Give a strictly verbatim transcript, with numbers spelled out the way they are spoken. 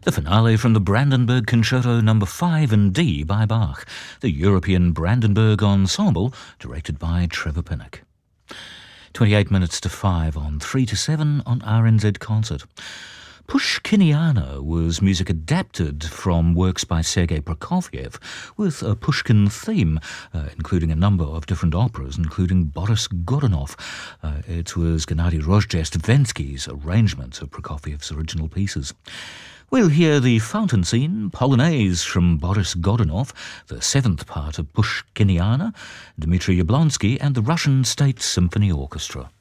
The finale from the Brandenburg Concerto number five in D by Bach, the European Brandenburg Ensemble, directed by Trevor Pinnock. twenty-eight minutes to five on three to seven on R N Z Concert. Pushkiniana was music adapted from works by Sergei Prokofiev with a Pushkin theme, uh, including a number of different operas, including Boris Godunov. Uh, it was Gennady Rozhdestvensky's arrangement of Prokofiev's original pieces. We'll hear the fountain scene, Polonaise from Boris Godunov, the seventh part of Pushkiniana, Dmitry Yablonsky and the Russian State Symphony Orchestra.